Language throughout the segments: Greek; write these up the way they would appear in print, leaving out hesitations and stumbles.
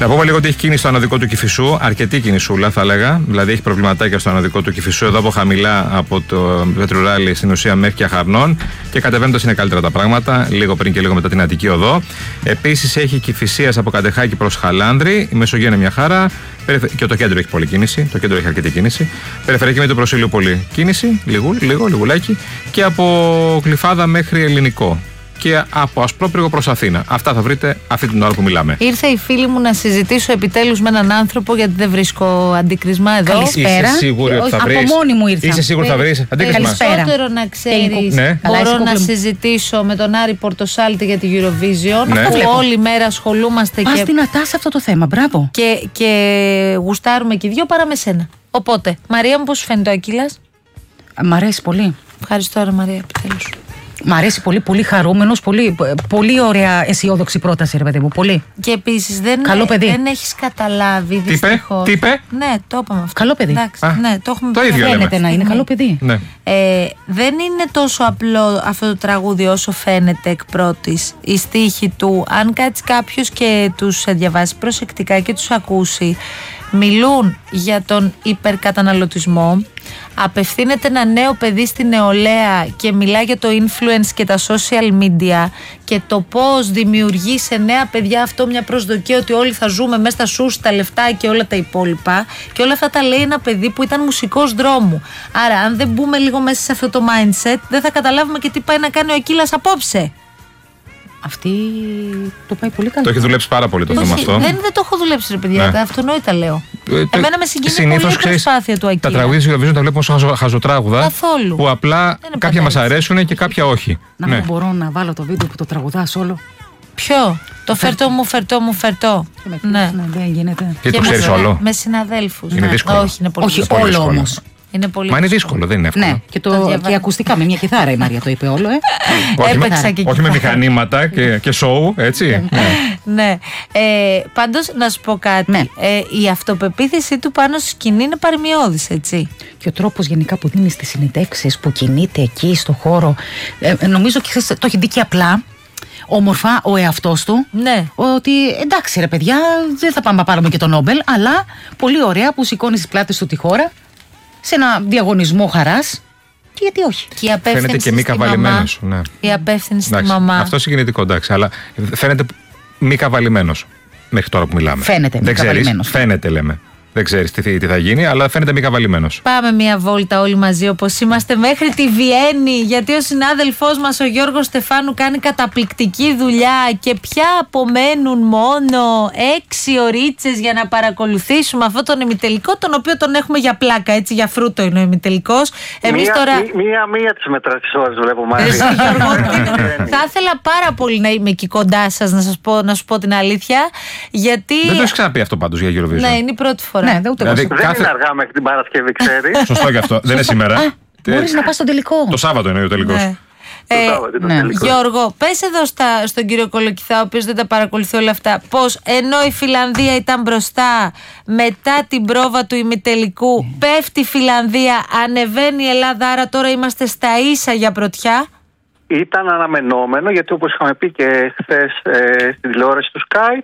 Να πούμε λίγο ότι έχει κίνηση στο ανωδικό του Κηφισού, αρκετή κινησούλα θα έλεγα. Δηλαδή έχει προβληματάκια στο ανωδικό του Κηφισού, εδώ από χαμηλά από το Πετρουράλι στην ουσία μέχρι και Αχαρνών. Και κατεβαίνοντας είναι καλύτερα τα πράγματα, λίγο πριν και λίγο μετά την Αττική Οδό. Επίσης έχει Κηφισίας από Καντεχάκη προς Χαλάνδρη, η Μεσογείο είναι μια χαρά. Και το κέντρο έχει πολλή κίνηση, το κέντρο έχει αρκετή κίνηση. Περιφερειακή με το Προσήλιο πολύ κίνηση, λιγουλάκι. Και από Γλυφάδα μέχρι Ελληνικό. Και από Ασπρόπυργο προς Αθήνα. Αυτά θα βρείτε αυτή την ώρα που μιλάμε. Ήρθε η φίλη μου να συζητήσω επιτέλους με έναν άνθρωπο, γιατί δεν βρίσκω αντίκρισμα εδώ. Καλησπέρα. Είσαι σίγουρη ότι θα βρεις? Από μόνη μου ήρθα. Είσαι σίγουρη ότι θα βρεις αντίκρισμα? Περισσότερο να ξέρεις. Ναι. Μπορώ να συζητήσω με τον Άρη Πορτοσάλτη για τη Eurovision. Ναι. Που όλη μέρα ασχολούμαστε. Πας δυνατά σε αυτό το θέμα. Μπράβο. Και γουστάρουμε και οι δυο παρά με σένα. Οπότε, Μαρία μου, πώς σου φαίνεται ο Ακύλας? Μ' αρέσει πολύ. Ευχαριστώ, ρε Μαρία, επιτέλους. Μ' αρέσει πολύ, πολύ χαρούμενος, πολύ ωραία αισιόδοξη πρόταση, ρε παιδί μου. Πολύ. Και επίσης δεν έχεις καταλάβει. Τι είπε? Ναι, το είπαμε αυτό. Καλό παιδί. Εντάξει, ναι, το έχουμε το πει. ίδιο Φαίνεται να είναι καλό παιδί. Ναι. Δεν είναι τόσο απλό αυτό το τραγούδι όσο φαίνεται εκ πρώτης. Η στίχη του, αν κάτσει κάποιος και τους διαβάσει προσεκτικά και τους ακούσει, μιλούν για τον υπερκαταναλωτισμό. Απευθύνεται ένα νέο παιδί στη νεολαία και μιλά για το influence και τα social media και το πώς δημιουργεί σε νέα παιδιά αυτό μια προσδοκία ότι όλοι θα ζούμε μέσα στα σους, τα λεφτά και όλα τα υπόλοιπα. Και όλα αυτά τα λέει ένα παιδί που ήταν μουσικός δρόμου. Άρα, αν δεν μπούμε λίγο μέσα σε αυτό το mindset, δεν θα καταλάβουμε και τι πάει να κάνει ο Ακύλας απόψε. Αυτή το πάει πολύ καλά. Το έχει δουλέψει πάρα πολύ το θέμα αυτό. Δεν το έχω δουλέψει, ρε παιδιά. Τα αυτονόητα λέω. Εμένα με συγκινεί πολύ η προσπάθεια του Ακύλα. Τα τραγούδια του Eurovision τα βλέπουμε ως χαζοτράγουδα. Καθόλου. Που απλά κάποια μας αρέσουν και κάποια όχι. Να μπορώ να βάλω το βίντεο που το τραγουδάς όλο. Ποιο? Το φερτό μου φερτό. Ναι, δεν γίνεται. Και το ξέρεις όλο? Με συναδέλφους. Είναι δύσκολο. Όχι, είναι πολύ δύσκολο. Όχι όλο όμως. Μα είναι δύσκολο, δεν είναι εύκολο. Ναι, και ακουστικά με μια κιθάρα η Μαρία το είπε όλο, Έπαιξα και όχι με μηχανήματα και σοου, έτσι. Ναι. Πάντως να σου πω κάτι. Η αυτοπεποίθησή του πάνω στη σκηνή είναι παρημιώδης, έτσι. Και ο τρόπος γενικά που δίνει στις συνεντεύξεις, που κινείται εκεί στο χώρο, νομίζω και το έχει δει και απλά. Όμορφα ο εαυτός του. Ναι. Ότι εντάξει, ρε παιδιά, δεν θα πάμε να πάρουμε και το Νόμπελ, αλλά πολύ ωραία που σηκώνει στις πλάτες του τη χώρα σε ένα διαγωνισμό χαράς. Και γιατί όχι. Και φαίνεται και μη καβαλημένος. Ναι. Η απεύθυνση στη μαμά. Αυτό συγκινητικό, εντάξει, αλλά φαίνεται μη καβαλημένος μέχρι τώρα που μιλάμε. Φαίνεται μη καβαλημένος. Φαίνεται, λέμε. Δεν ξέρεις τι θα γίνει, αλλά φαίνεται μη καβαλημένος. Πάμε μια βόλτα όλοι μαζί όπως είμαστε μέχρι τη Βιέννη, γιατί ο συνάδελφός μας ο Γιώργος Στεφάνου κάνει καταπληκτική δουλειά και πια απομένουν μόνο 6 ωρίτσες για να παρακολουθήσουμε αυτό τον ημιτελικό, τον οποίο τον έχουμε για πλάκα, έτσι, για φρούτο είναι ο ημιτελικός. Εμείς τώρα... Μία τις μετράς τις ώρες βλέπω μαζί. Θα ήθελα πάρα πολύ να είμαι εκεί κοντά σας, να σου πω την αλήθεια, γιατί... Δεν το έχεις ξαναπεί αυτό πάντως για Eurovision? Ναι, είναι η πρώτη φορά. Ναι, δεν είναι αργά μέχρι την Παρασκευή, ξέρεις. Σωστό και αυτό. Δεν είναι σήμερα. Μπορείς να πας στον τελικό. Το Σάββατο είναι ο τελικός. Γιώργο, πες εδώ στον κύριο Κολοκυθά, ο οποίος δεν τα παρακολουθεί όλα αυτά, πως ενώ η Φιλανδία ήταν μπροστά μετά την πρόβα του ημιτελικού, πέφτει η Φιλανδία, ανεβαίνει η Ελλάδα, άρα τώρα είμαστε στα ίσα για πρωτιά. Ήταν αναμενόμενο, γιατί όπως είχαμε πει και χθες στην τηλεόραση του Sky,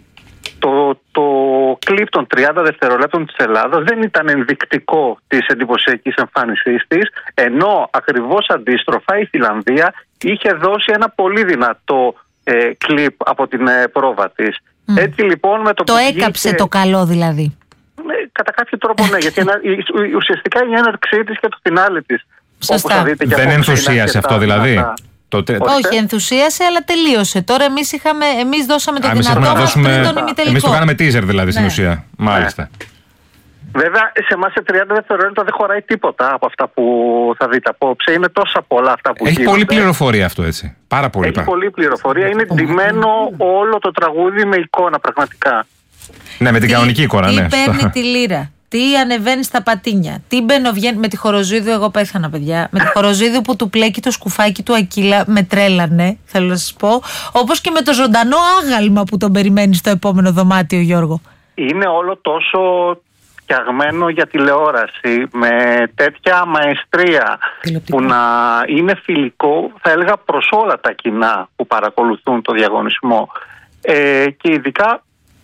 το κλιπ των 30 δευτερολέπτων της Ελλάδας δεν ήταν ενδεικτικό της εντυπωσιακής εμφάνισής της, ενώ ακριβώς αντίστροφα η Φιλανδία είχε δώσει ένα πολύ δυνατό κλιπ από την πρόβα της. Έτσι λοιπόν με το έκαψε το καλό δηλαδή. Κατά κάποιο τρόπο ναι, γιατί ουσιαστικά η έναρξή της και το φινάλε της. Σωστά. Δεν ενθουσίασε αυτό δηλαδή? Όχι, ενθουσίασε, αλλά τελείωσε. Τώρα εμείς δώσαμε το δυνατό μας πριν τον ημιτελικό. Εμείς το κάναμε teaser δηλαδή στην ουσία. Μάλιστα. Βέβαια, σε εμάς σε 30 δευτερόλεπτα δεν χωράει τίποτα από αυτά που θα δείτε απόψε. Είναι τόσα πολλά αυτά που γίνονται. Έχει πολλή πληροφορία αυτό, έτσι. Πάρα πολύ. Έχει πολλή πληροφορία. Είναι ντυμένο όλο το τραγούδι με εικόνα, πραγματικά. Ναι, με την κανονική εικόνα, ναι. Τι παίρνει τη λύρα. Τι ανεβαίνει στα πατίνια. Τι μπαινοβγαίνει. Με τη Χοροζίδου, εγώ πέθανα, παιδιά. Με τη Χοροζίδου που του πλέκει το σκουφάκι του Ακύλα, με τρέλανε, θέλω να σας πω. Όπως και με το ζωντανό άγαλμα που τον περιμένει στο επόμενο δωμάτιο, Γιώργο. Είναι όλο τόσο φτιαγμένο για τηλεόραση, με τέτοια μαεστρία, που να είναι φιλικό, θα έλεγα, προς όλα τα κοινά που παρακολουθούν το διαγωνισμό. Και ειδικά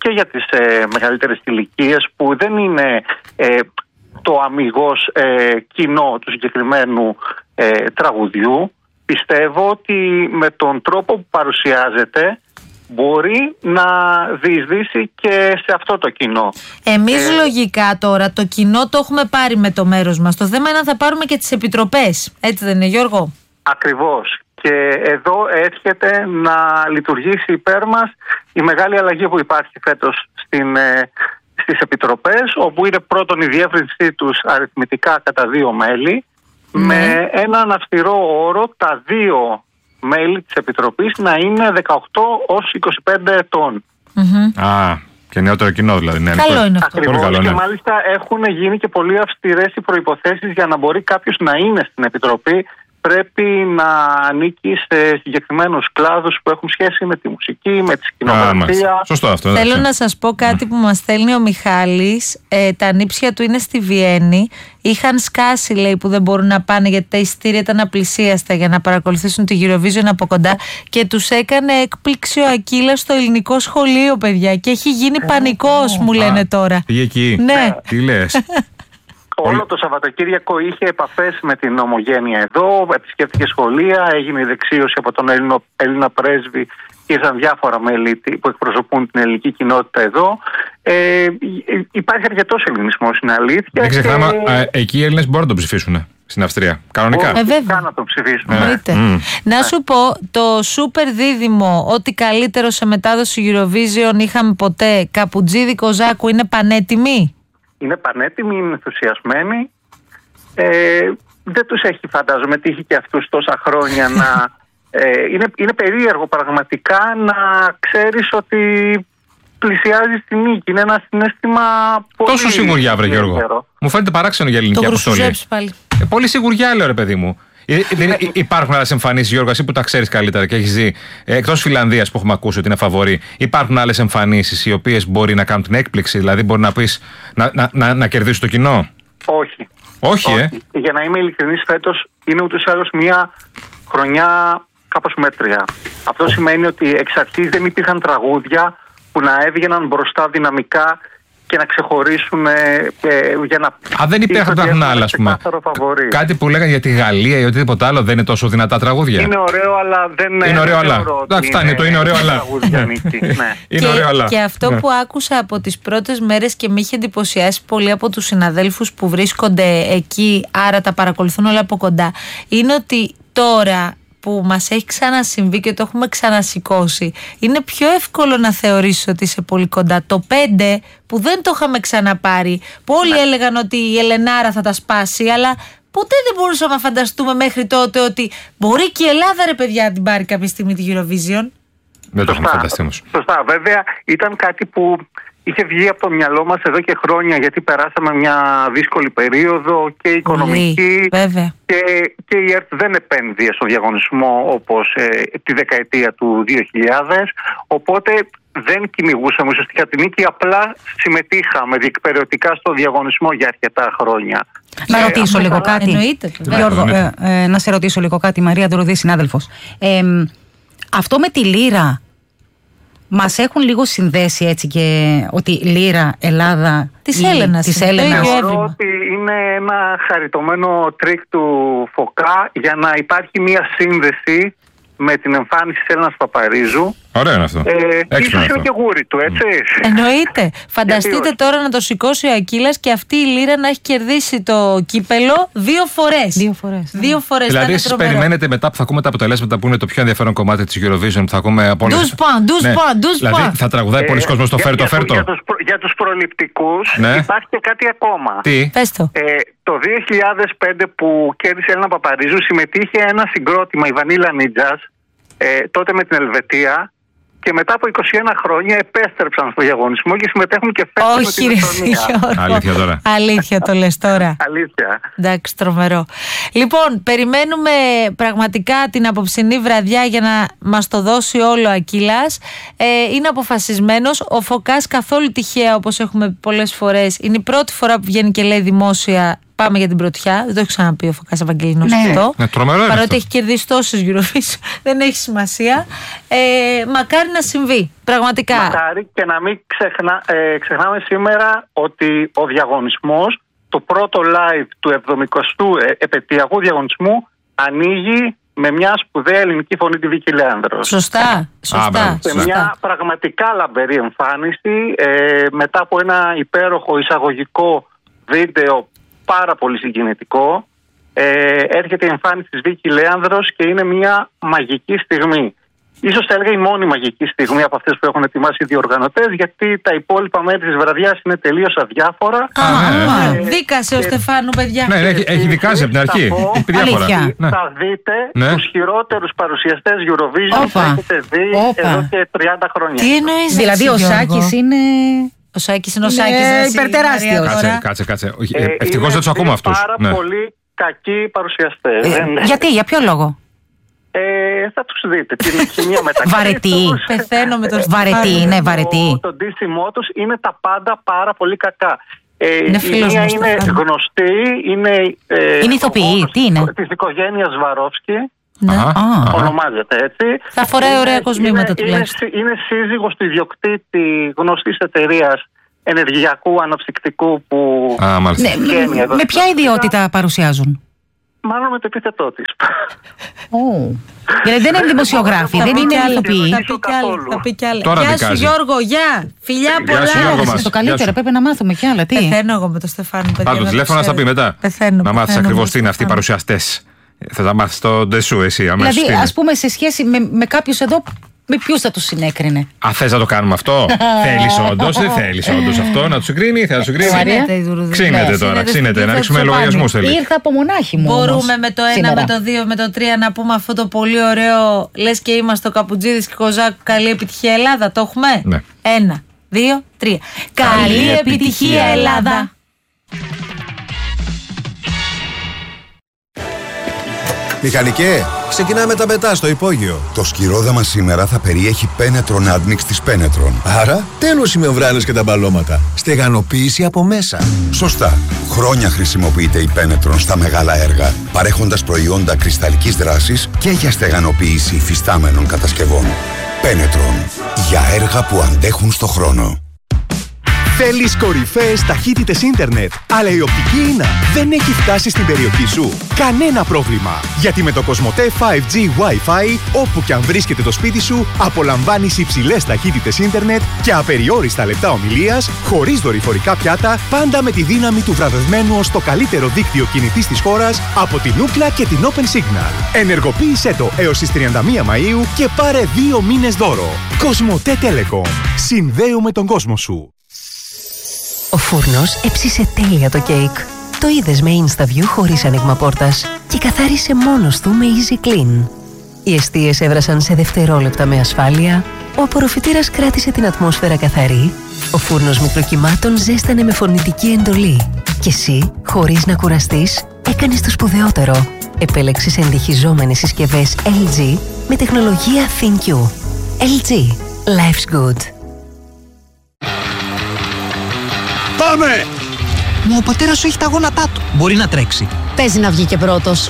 και για τις μεγαλύτερες ηλικίες που δεν είναι το αμιγώς κοινό του συγκεκριμένου τραγουδιού. Πιστεύω ότι με τον τρόπο που παρουσιάζεται μπορεί να διεισδύσει και σε αυτό το κοινό. Εμείς λογικά τώρα το κοινό το έχουμε πάρει με το μέρος μας. Το θέμα είναι αν θα πάρουμε και τις επιτροπές. Έτσι δεν είναι, Γιώργο? Ακριβώς. Και εδώ έρχεται να λειτουργήσει υπέρ μας η μεγάλη αλλαγή που υπάρχει φέτος στις επιτροπές, όπου είναι πρώτον η διεύρυνσή τους αριθμητικά κατά 2 μέλη, με έναν αυστηρό όρο τα 2 μέλη της Επιτροπής να είναι 18 ως 25 ετών. Και νεότερο κοινό δηλαδή. Ναι, καλό είναι αυτό. Ακριβώς. Καλό, ναι. Και μάλιστα έχουν γίνει και πολύ αυστηρές οι προϋποθέσεις για να μπορεί κάποιος να είναι στην Επιτροπή. Πρέπει να ανήκει σε συγκεκριμένους κλάδους που έχουν σχέση με τη μουσική, με τη σκηνογραφία. Σωστό αυτό. Θέλω να σας πω κάτι που μας στέλνει ο Μιχάλης. Τα νήψια του είναι στη Βιέννη. Είχαν σκάσει, λέει, που δεν μπορούν να πάνε γιατί τα εισιτήρια ήταν απλησίαστα για να παρακολουθήσουν τη Eurovision από κοντά και τους έκανε έκπληξη ο Ακύλας στο ελληνικό σχολείο, παιδιά. Και έχει γίνει πανικός, μου λένε τώρα. Πήγε εκεί. Ναι. Τι λες? Όλο το Σαββατοκύριακο είχε επαφές με την Ομογένεια εδώ, επισκέφθηκε σχολεία, έγινε η δεξίωση από τον Έλληνα πρέσβη, ήρθαν διάφορα μέλη που εκπροσωπούν την ελληνική κοινότητα εδώ. Υπάρχει αρκετός ελληνισμός, είναι αλήθεια. Δεν ξεχνάμε, εκεί οι Έλληνες μπορούν να τον ψηφίσουν στην Αυστρία. Κανονικά. Βέβαια. Να το ψηφίσουν. Να σου πω, το σούπερ δίδυμο, ό,τι καλύτερο σε μετάδοση Eurovision είχαμε ποτέ, Καπουτζίδη Ζάκου, είναι πανέτοιμοι? Είναι πανέτοιμοι, είναι ενθουσιασμένοι. Δεν τους έχει, φαντάζομαι, τύχει και αυτούς τόσα χρόνια να... είναι περίεργο πραγματικά να ξέρεις ότι πλησιάζει στη νίκη. Είναι ένα συναίσθημα πολύ... Τόσο σιγουριά, βρε Γιώργο. Μου φαίνεται παράξενο για ελληνική αποστολή. Πάλι. Πολύ σιγουριά, λέω, ρε παιδί μου. Υπάρχουν άλλες εμφανίσεις, Γιώργο, εσύ που τα ξέρεις καλύτερα και έχεις δει, εκτός Φιλανδίας που έχουμε ακούσει ότι είναι φαβορί, υπάρχουν άλλες εμφανίσεις οι οποίες μπορεί να κάνουν την έκπληξη, δηλαδή μπορεί να πεις να κερδίσει το κοινό? Όχι. Όχι. Για να είμαι ειλικρινής, φέτος είναι ούτως ή άλλως μια χρονιά κάπως μέτρια. Αυτό σημαίνει ότι εξ αρχής δεν υπήρχαν τραγούδια που να έβγαιναν μπροστά δυναμικά και να ξεχωρίσουν για να... δεν υπήρχαν άλλα, ας πούμε. Κάτι που λέγανε για τη Γαλλία ή οτιδήποτε άλλο, δεν είναι τόσο δυνατά τραγούδια? Είναι ωραίο, αλλά δεν είναι ωραίο, αλλά. Φτάνει το είναι ωραίο, αλλά. Είναι ωραίο, αλλά. Και αυτό που άκουσα από τις πρώτες μέρες και με είχε εντυπωσιάσει πολύ από τους συναδέλφους που βρίσκονται εκεί, άρα τα παρακολουθούν όλα από κοντά, είναι ότι τώρα που μας έχει ξανασυμβεί και το έχουμε ξανασηκώσει, είναι πιο εύκολο να θεωρήσεις ότι είσαι πολύ κοντά. Το 5 που δεν το είχαμε ξαναπάρει, που όλοι έλεγαν ότι η Ελενάρα θα τα σπάσει, αλλά ποτέ δεν μπορούσαμε να φανταστούμε μέχρι τότε ότι μπορεί και η Ελλάδα, ρε παιδιά, να την πάρει κάποια στιγμή τη Eurovision. Δεν το έχουμε φανταστεί όμως. Σωστά, βέβαια ήταν κάτι που είχε βγει από το μυαλό μας εδώ και χρόνια, γιατί περάσαμε μια δύσκολη περίοδο και οικονομική και η ΕΡΤ δεν επένδυε στο διαγωνισμό όπως τη δεκαετία του 2000, οπότε δεν κυνηγούσαμε ουσιαστικά την νίκη, απλά συμμετείχαμε διεκπεραιωτικά στο διαγωνισμό για αρκετά χρόνια. Να ρωτήσω λίγο κάτι. Γιώργο, να σε ρωτήσω λίγο κάτι, Μαρία Δωροδή, συνάδελφος. Αυτό με τη λίρα μας έχουν λίγο συνδέσει έτσι και ότι λίρα, Ελλάδα, της Έλενας. Θεωρώ ότι είναι ένα χαριτωμένο τρίκ του Φωκά για να υπάρχει μια σύνδεση με την εμφάνιση της Έλενας Παπαρίζου. Ωραίο είναι αυτό. Ίσως είναι και γούρι του, έτσι. Εννοείται. Φανταστείτε τώρα να το σηκώσει ο Ακύλας και αυτή η λίρα να έχει κερδίσει το κύπελο 2 φορές. 2 φορές. Δηλαδή, εσείς περιμένετε μετά που θα ακούμε τα αποτελέσματα που είναι το πιο ενδιαφέρον κομμάτι της Eurovision που θα ακούμε από όλες. Δηλαδή, θα τραγουδάει πολλοί κόσμος το φέρτο. Για τους προληπτικούς υπάρχει και κάτι ακόμα. Τι? Πες το. Το 2005 που κέρδισε η Έλενα Παπαρίζου συμμετείχε ένα συγκρότημα, η Βανίλα Νίτζας, τότε με την Ελβετία, και μετά από 21 χρόνια επέστρεψαν στο διαγωνισμό και συμμετέχουν και φέτος με την Εστονία. Αλήθεια τώρα. Αλήθεια το λες τώρα. Αλήθεια. Εντάξει, τρομερό. Λοιπόν, περιμένουμε πραγματικά την απόψινή βραδιά για να μας το δώσει όλο ο Ακύλας. Είναι αποφασισμένος. Ο Φωκάς καθόλου τυχαία, όπως έχουμε πολλές φορές, είναι η πρώτη φορά που βγαίνει και λέει δημόσια Πάμε για την πρωτιά. Δεν το έχει ξαναπεί ο Φωκάς Ευαγγελινός αυτό. Παρότι έχει κερδίσει τόσες Eurovision, δεν έχει σημασία. Μακάρι να συμβεί. Πραγματικά. Μακάρι, και να μην ξεχνάμε σήμερα ότι ο διαγωνισμός, το πρώτο live του 70ου επαιτειακού διαγωνισμού, ανοίγει με μια σπουδαία ελληνική φωνή, τη Βίκη Λέανδρος. Σωστά. Σε μια πραγματικά λαμπερή εμφάνιση, μετά από ένα υπέροχο εισαγωγικό βίντεο πάρα πολύ συγκινητικό, έρχεται η εμφάνιση της Βίκη Λέανδρος και είναι μια μαγική στιγμή. Ίσως θα έλεγα η μόνη μαγική στιγμή από αυτές που έχουν ετοιμάσει οι διοργανωτές, γιατί τα υπόλοιπα μέρη της βραδιάς είναι τελείως αδιάφορα. Δίκασε ο Στεφάνου, παιδιά. Ναι, έχει δικάσει από την αρχή. Θα δείτε τους χειρότερους παρουσιαστές Eurovision που έχετε δει εδώ και 30 χρόνια. Τι εννοείς? Δηλαδή ο Σάκης είναι... Ο Σάκης είναι ο Σάκης. Υπερτεράστιος. Κάτσε. Ευτυχώς δεν τους ακούμε αυτούς. Είναι πάρα πολύ κακοί παρουσιαστές. Γιατί, για ποιο λόγο? Θα τους δείτε την χημεία μεταξύ. Βαρετή. Πεθαίνω με το βαρετή, είναι βαρετή. Το ντύσιμό τους είναι τα πάντα πάρα πολύ κακά. Είναι φίλος μου. Είναι γνωστή, είναι ηθοποιή, τι είναι? Της οικογένειας Σβαρόφσκι. Ονομάζεται έτσι. Θα φοράει ωραία κοσμήματα τουλάχιστον. Είναι σύζυγος του ιδιοκτήτη γνωστής εταιρείας ενεργειακού αναψυκτικού που βγαίνει εδώ. Με ποια ιδιότητα παρουσιάζουν? Μάλλον με το επίθετό της. Γιατί δεν είναι δημοσιογράφοι, δεν είναι ηθοποιοί. Θα πει κι άλλα. Γεια σου Γιώργο, γεια. Φιλιά πολλά. Το καλύτερο, πρέπει να μάθουμε κι άλλα. Πεθαίνω εγώ με το Στεφάνου. Πάρ' το τηλέφωνο να στα πει μετά. Να μάθεις ακριβώς τι είναι αυτοί οι παρουσιαστές. Θα τα μάθεις στο ντεσού εσύ αμέσως. Δηλαδή, ας πούμε, σε σχέση με κάποιους εδώ, με ποιους θα τους συνέκρινε? Θες να το κάνουμε αυτό? Θέλεις όντως, δεν θέλεις όντως αυτό να τους συγκρίνει? Θα τους συγκρίνει? Ξύνεται τώρα, ξύνεται. Να ρίξουμε λογαριασμούς θέλει. Ήρθα από μονάχη μου. Μπορούμε με το 1, με το 2, με το 3 να πούμε αυτό το πολύ ωραίο, λες και είμαστε ο Καπουτζίδης και Κοζάκου, καλή επιτυχία Ελλάδα? Το έχουμε? Ναι. 1, 2, 3. Καλή επιτυχία Ελλάδα! Μηχανικέ, ξεκινάμε τα μετά στο υπόγειο. Το σκυρόδαμα σήμερα θα περιέχει Penetron Admix της Penetron. Άρα, τέλος οι μεμβράνες και τα μπαλώματα. Στεγανοποίηση από μέσα. Σωστά. Χρόνια χρησιμοποιείται η Penetron στα μεγάλα έργα, παρέχοντας προϊόντα κρυσταλλικής δράσης και για στεγανοποίηση υφιστάμενων κατασκευών. Penetron. Για έργα που αντέχουν στο χρόνο. Θέλεις κορυφαίες ταχύτητες ίντερνετ, αλλά η οπτική ίνα δεν έχει φτάσει στην περιοχή σου? Κανένα πρόβλημα, γιατί με το Κοσμοτέ 5G Wi-Fi, όπου και αν βρίσκεται το σπίτι σου, απολαμβάνεις υψηλές ταχύτητες ίντερνετ και απεριόριστα λεπτά ομιλίας, χωρίς δορυφορικά πιάτα, πάντα με τη δύναμη του βραβευμένου ως το καλύτερο δίκτυο κινητής της χώρας από την Ookla και την Open Signal. Ενεργοποίησέ το έως τις 31 Μαΐου και πάρε 2 μήνες δώρο. Κοσμοτέ Telecom. Συνδέουμε τον κόσμο σου. Ο φούρνος έψισε τέλεια το κέικ. Το είδες με InstaView χωρίς άνοιγμα πόρτας και καθάρισε μόνος του με Easy Clean. Οι εστίες έβρασαν σε δευτερόλεπτα με ασφάλεια, ο απορροφητήρας κράτησε την ατμόσφαιρα καθαρή, ο φούρνος μικροκυμάτων ζέστανε με φωνητική εντολή και εσύ, χωρίς να κουραστείς, έκανες το σπουδαιότερο. Επέλεξες εντυχιζόμενες συσκευές LG με τεχνολογία ThinQ. LG. Life's good. Πάμε! Μα ο πατέρας σου έχει τα γόνατά του. Μπορεί να τρέξει. Παίζει να βγει και πρώτος.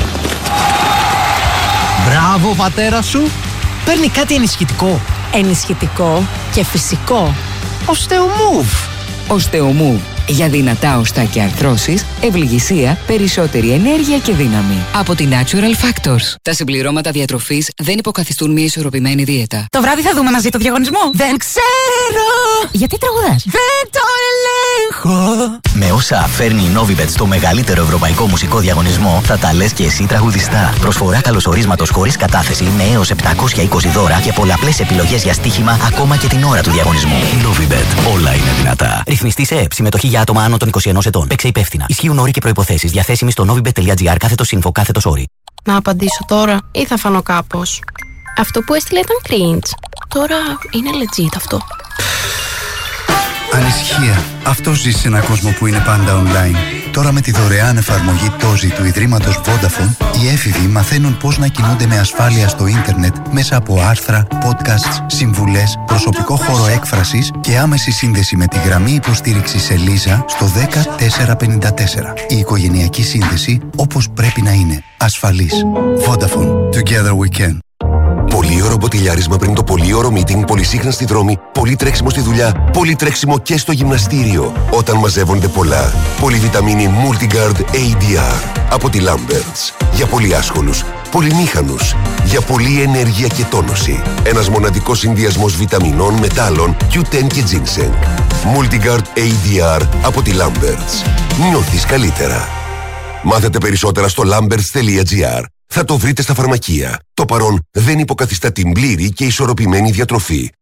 Μπράβο, πατέρα σου. Παίρνει κάτι ενισχυτικό. Ενισχυτικό και φυσικό. Osteomove. Osteomove. Για δυνατά οστά και αρθρώσεις, ευληγησία, περισσότερη ενέργεια και δύναμη. Από τη Natural Factors. Τα συμπληρώματα διατροφής δεν υποκαθιστούν μια ισορροπημένη δίαιτα. Το βράδυ θα δούμε μαζί το διαγωνισμό. Δεν ξέρω! Γιατί τραγουδάς? Δεν το ελέγχω! Με όσα φέρνει η Novibet στο μεγαλύτερο ευρωπαϊκό μουσικό διαγωνισμό, θα τα λες και εσύ τραγουδιστά. Προσφορά καλωσορίσματος χωρίς κατάθεση με έως 720 δώρα και πολλαπλές επιλογές για στοίχημα ακόμα και την ώρα του διαγωνισμού. Novibet. Όλα είναι δυνατά. Ρυθμιστή σε ΕΕΠ. Συμμετοχή για άτομα άνω των 21 ετών. Παίξε υπεύθυνα. Ισχύουν όροι και προϋποθέσεις. Διαθέσιμοι στο novibet.gr/info/όροι. Να απαντήσω τώρα ή θα φανώ κάπως? Αυτό που έστειλε ήταν cringe. Τώρα είναι legit αυτό. Ανησυχία. Αυτό ζει σε έναν κόσμο που είναι πάντα online. Τώρα με τη δωρεάν εφαρμογή Tozi του Ιδρύματος Vodafone, οι έφηβοι μαθαίνουν πώς να κινούνται με ασφάλεια στο ίντερνετ μέσα από άρθρα, podcasts, συμβουλές, προσωπικό χώρο έκφρασης και άμεση σύνδεση με τη γραμμή υποστήριξης Ελίζα στο 10454. Η οικογενειακή σύνδεση όπως πρέπει να είναι. Ασφαλής. Vodafone. Together we can. Πολύ ωραίο μποτιλιάρισμα πριν το πολύ ωραίο meeting, πολύ σύγχρονα στη δρόμη, πολύ τρέξιμο στη δουλειά, πολύ τρέξιμο και στο γυμναστήριο. Όταν μαζεύονται πολλά. Πολυβιταμίνη Multigard ADR από τη Lamberts. Για πολύ άσχολους, πολυμήχανους. Για πολλή ενέργεια και τόνωση. Ένας μοναδικός συνδυασμός βιταμινών, μετάλλων, Q10 και ginseng. Multigard ADR από τη Lamberts. Νιώθεις καλύτερα. Μάθετε περισσότερα στο lamberts.gr. Θα το βρείτε στα φαρμακεία. Το παρόν δεν υποκαθιστά την πλήρη και ισορροπημένη διατροφή.